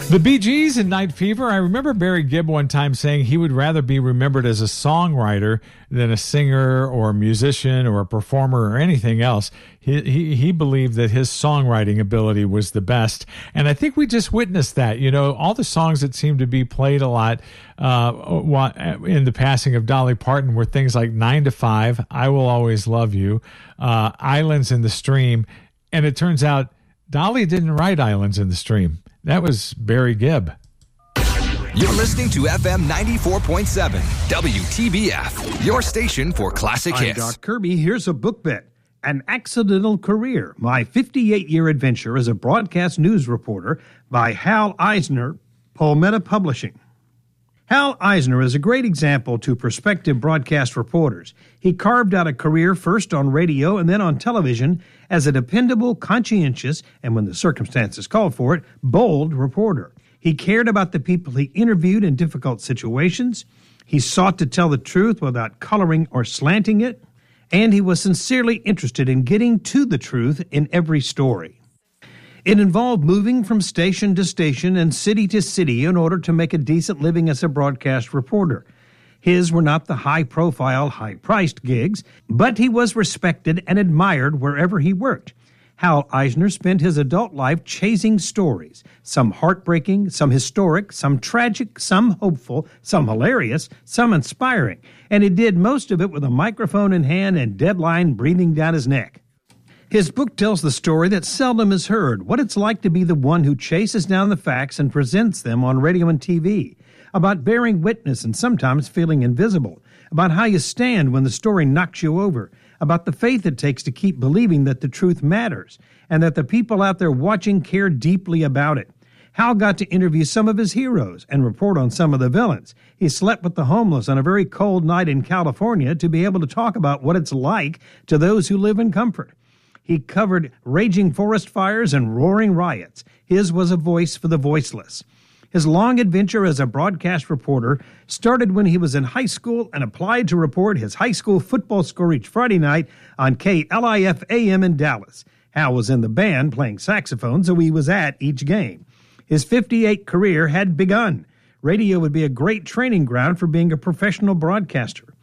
The Bee Gees and Night Fever. I remember Barry Gibb one time saying he would rather be remembered as a songwriter than a singer or a musician or a performer or anything else. He believed that his songwriting ability was the best. And I think we just witnessed that. You know, all the songs that seemed to be played a lot in the passing of Dolly Parton were things like 9 to 5, I Will Always Love You, Islands in the Stream. And it turns out Dolly didn't write Islands in the Stream. That was Barry Gibb. You're listening to FM 94.7 WTBF, your station for classic hits. I'm Doc Kirby. Here's a book bet. An Accidental Career, My 58-Year Adventure as a Broadcast News Reporter by Hal Eisner, Palmetto Publishing. Hal Eisner is a great example to prospective broadcast reporters. He carved out a career first on radio and then on television as a dependable, conscientious, and when the circumstances called for it, bold reporter. He cared about the people he interviewed in difficult situations. He sought to tell the truth without coloring or slanting it. And he was sincerely interested in getting to the truth in every story. It involved moving from station to station and city to city in order to make a decent living as a broadcast reporter. His were not the high-profile, high-priced gigs, but he was respected and admired wherever he worked. Hal Eisner spent his adult life chasing stories, some heartbreaking, some historic, some tragic, some hopeful, some hilarious, some inspiring, and he did most of it with a microphone in hand and deadline breathing down his neck. His book tells the story that seldom is heard, what it's like to be the one who chases down the facts and presents them on radio and TV, about bearing witness and sometimes feeling invisible, about how you stand when the story knocks you over, about the faith it takes to keep believing that the truth matters, and that the people out there watching care deeply about it. Hal got to interview some of his heroes and report on some of the villains. He slept with the homeless on a very cold night in California to be able to talk about what it's like to those who live in comfort. He covered raging forest fires and roaring riots. His was a voice for the voiceless. His long adventure as a broadcast reporter started when he was in high school and applied to report his high school football score each Friday night on KLIF-AM in Dallas. Hal was in the band playing saxophone, so he was at each game. His 58 career had begun. Radio would be a great training ground for being a professional broadcaster.